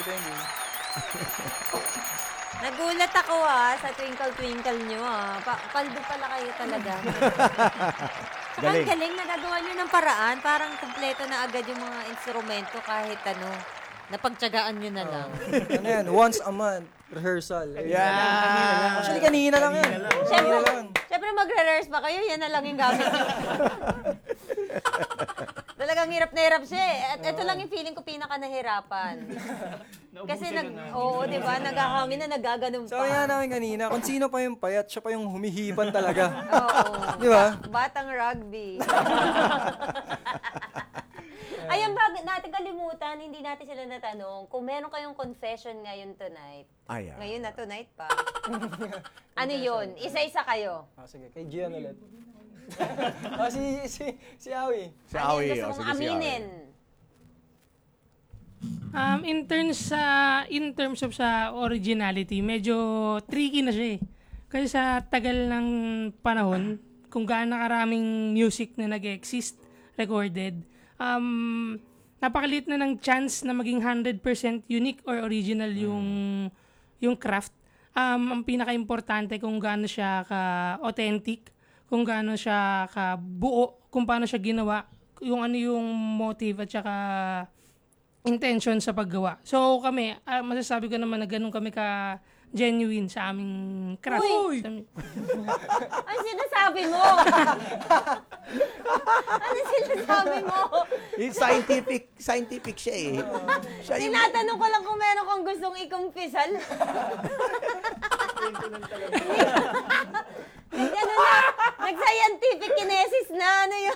thank you. Nagulat ako sa twinkle-twinkle nyo paldo pala kayo talaga. Saka ang galing, nagagawa nyo ng paraan. Parang kumpleto na agad yung mga instrumento kahit napagtyagaan nyo na lang. Ano yan, once a month, rehearsal. Yeah. Actually, kanina lang yan. Siyempre magre-rehearse pa kayo, yan na lang yung gamit nyo. Talagang hirap na hirap siya eh. At ito lang yung feeling ko pinaka nahirapan. Kasi di ba, naghahangin na nagaganon pa. Sabi nga namin kanina, kung sino pa yung payat, siya pa yung humihipan talaga. Oo. Di ba? Batang rugby. Ayun, natin kalimutan, hindi natin sila natanong, kung meron kayong confession ngayon tonight. Ngayon na tonight pa. Ano yun? Isa-isa kayo. Sige, kay Gian ulit. Si Awi. Si Awi. Gusto mong aminin. In terms of sa originality, medyo tricky na siya eh. Kasi sa tagal ng panahon, kung gaano karaming music na nag-exist, recorded, napakaliit na ng chance na maging 100% unique or original yung craft. Ang pinaka-importante kung gaano siya ka-authentic, kung gaano siya ka-buo, kung paano siya ginawa, yung ano yung motive at saka intention sa paggawa. So kami, masasabi ko naman na ganun kami ka-genuine sa aming craft. Uy! Ano sinasabi mo? Ano sinasabi mo? Scientific siya eh. Tinatanong ko lang kung meron kang gustong ikumpisal. Nag-scientific kinesis na yung...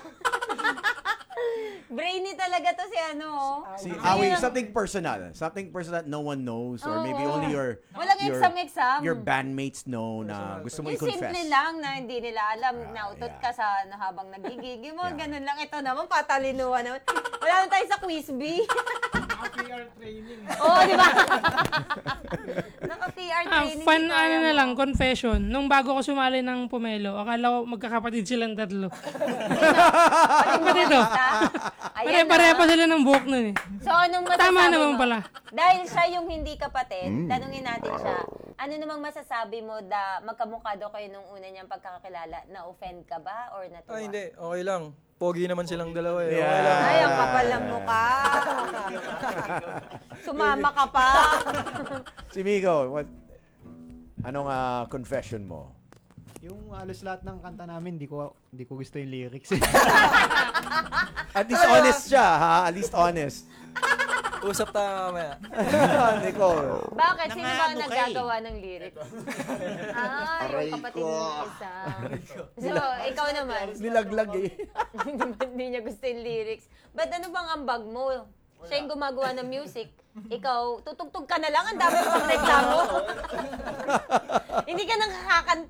Brainy talaga to si Si Awi, something personal no one knows or maybe only walang exam. your bandmates know na gusto mo yung i-confess. simple lang na hindi nila alam, nautot ka sa habang nagigigil mo, ganun lang. Ito naman, patalinuhan naman. Wala na tayo sa quiz bee. PR training. Oo, di ba? Naka-PR training. Fun na lang, confession. Nung bago ko sumali ng Pomelo, akala ko magkakapatid silang tatlo. Kapatid Pare-pareha pa sila ng buhok nun eh. So, anong masasabi Tama mo? naman pala. Dahil siya yung hindi kapatid, tanungin natin siya, ano namang masasabi mo magkamukha daw kayo nung una niyang pagkakakilala? Na-offend ka ba or natuwa? Hindi. Okay lang. Pogi naman silang dalawa eh. Yeah. Okay lang. Ay, ang kapal ng mukha. Sumama ka pa. Si Migo, anong confession mo? Yung halos lahat ng kanta namin, di ko gusto yung lyrics. At least honest siya, ha? At least honest. Usap tayo mamaya. Nicole. Bakit? Sino ba ang naggagawa ng lyrics? Yung kapatid mo isa. So, ikaw naman. Nilaglag eh. Hindi niya gusto yung lyrics. But ano bang ambag mo? Siya yung gumagawa ng music. Ikaw, tutugtog ka na lang. Ang dami pang reklamo. Hindi ka